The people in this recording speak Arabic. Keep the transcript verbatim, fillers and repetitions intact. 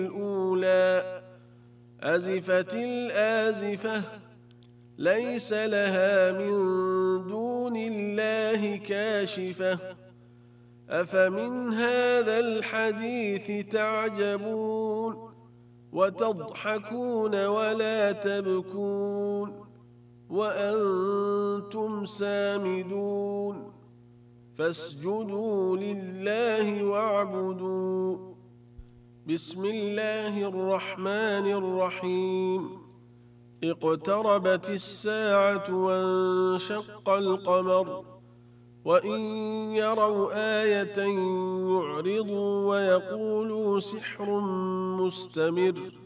الأولى أزفت الآزفة ليس لها من دون الله كاشفة أفمن هذا الحديث تعجبون وتضحكون ولا تبكون وأنتم سامدون فاسجدوا لله واعبدوا. بسم الله الرحمن الرحيم. اقتربت الساعة وانشق القمر وإن يروا آية يعرضوا ويقولوا سحر مستمر